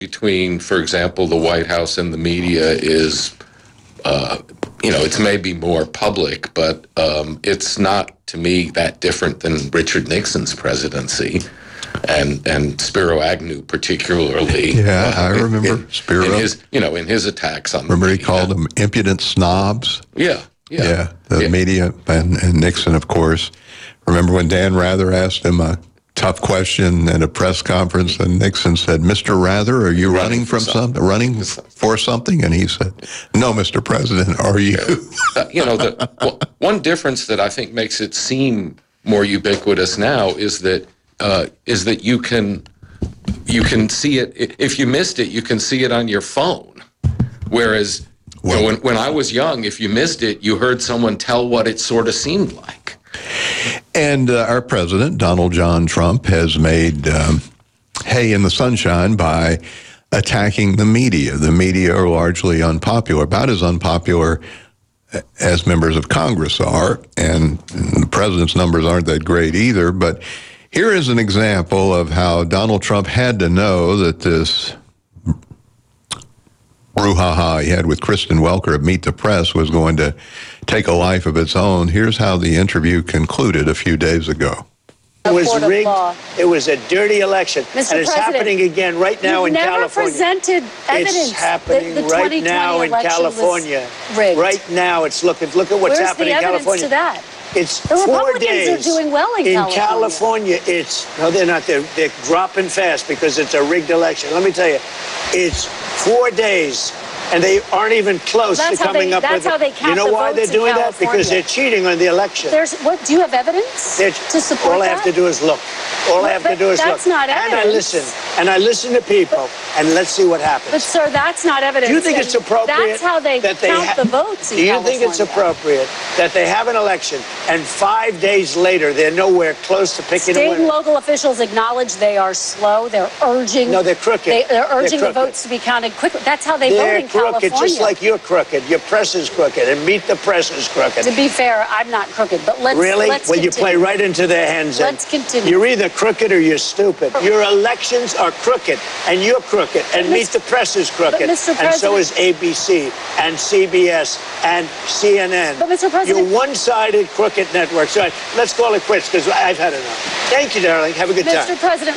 between, for example, the White House and the media is, it's maybe more public, but it's not, to me, that different than Richard Nixon's presidency. And Spiro Agnew particularly. Yeah, I remember Spiro. In his attacks on remember the media. He called them impudent snobs? Yeah. The media and Nixon, of course. Remember when Dan Rather asked him a tough question at a press conference, and Nixon said, "Mr. Rather, are you running for something?" And he said, "No, Mr. President, are you?" One difference that I think makes it seem more ubiquitous now is that you can see it. If you missed it, you can see it on your phone. Whereas when I was young, if you missed it, you heard someone tell what it sort of seemed like. And our president, Donald John Trump, has made hay in the sunshine by attacking the media. The media are largely unpopular, about as unpopular as members of Congress are, and the president's numbers aren't that great either. But here is an example of how Donald Trump had to know that this brouhaha he had with Kristen Welker of Meet the Press was going to take a life of its own. Here's how the interview concluded a few days ago. It was rigged. It was a dirty election. And it's happening again right now in California. You've never presented evidence. It's happening the right now in California. Right now it's look at what's happening in California. Where's the evidence to that? It's the 4 Republicans days. are doing well in California. No, they're not. They're dropping fast because it's a rigged election. Let me tell you, it's 4 days. And they aren't even close to coming up with it. That's how they count. You know why they're doing that? Because they're cheating on the election. Do you have evidence to support that? All I have to do is look. That's not evidence. And I listen to people, and let's see what happens. But, sir, that's not evidence. Do you think it's appropriate? That's how they count the votes in California. Do you think it's appropriate that they have an election, and 5 days later they're nowhere close to picking a winner? State and local officials acknowledge they are slow. They're urging. No, they're crooked. They're urging the votes to be counted quickly. That's how they vote in California. Crooked, just like you're crooked. Your press is crooked, and Meet the Press is crooked. To be fair, I'm not crooked, but let's well, continue. You play right into their hands. Let's continue. You're either crooked or you're stupid. Your elections are crooked, and you're crooked, and Meet the Press is crooked, and so is ABC, and CBS, and CNN. But, Mr. President, you're one-sided crooked networks. All right, let's call it quits, because I've had enough. Thank you, darling. Have a good time. Mr. President,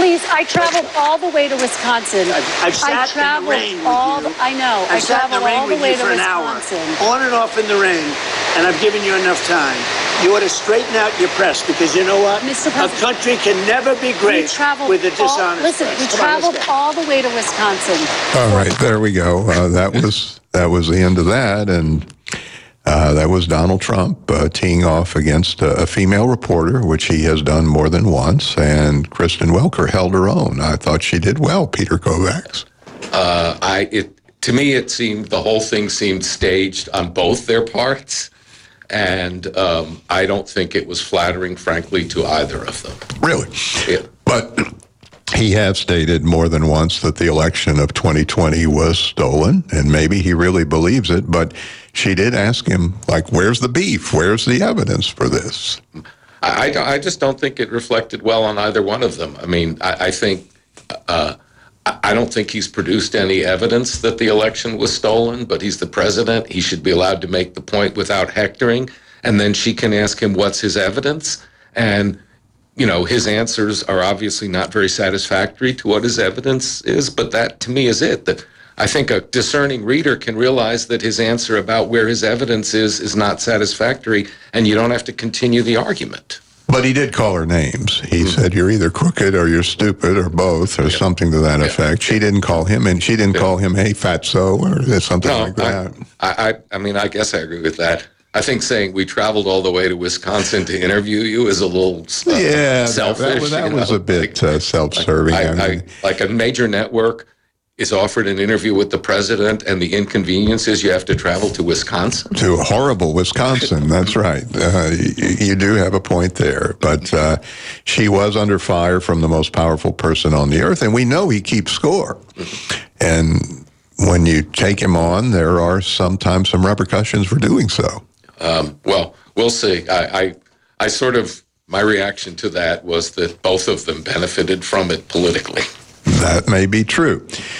I traveled all the way to Wisconsin. I've sat in the rain with you. I know. I traveled all the way to Wisconsin. On and off in the rain, and I've given you enough time. You ought to straighten out your press, because you know what? Mr. President, a country can never be great with a dishonest press. Listen, we traveled all the way to Wisconsin. All right, there we go. That was the end of that, and that was Donald Trump teeing off against a female reporter, which he has done more than once, and Kristen Welker held her own. I thought she did well, Peter Kovacs. To me, the whole thing seemed staged on both their parts, and I don't think it was flattering, frankly, to either of them. Really? Yeah. But he has stated more than once that the election of 2020 was stolen, and maybe he really believes it, but she did ask him, where's the beef? Where's the evidence for this? I just don't think it reflected well on either one of them. I mean, I don't think he's produced any evidence that the election was stolen, but he's the president. He should be allowed to make the point without hectoring, and then she can ask him what's his evidence. And, his answers are obviously not very satisfactory to what his evidence is, but that, to me, is it. That I think a discerning reader can realize that his answer about where his evidence is not satisfactory, and you don't have to continue the argument. But he did call her names. He said, you're either crooked or you're stupid or both or something to that effect. She didn't call him, and she didn't call him, hey, fatso, or something like that. I guess I agree with that. I think saying we traveled all the way to Wisconsin to interview you is a little selfish. That was a bit self-serving. Like a major network is offered an interview with the president, and the inconvenience is you have to travel to Wisconsin. To horrible Wisconsin, that's right. You do have a point there. But she was under fire from the most powerful person on the earth, and we know he keeps score. And when you take him on, there are sometimes some repercussions for doing so. Well, we'll see. My reaction to that was that both of them benefited from it politically. That may be true.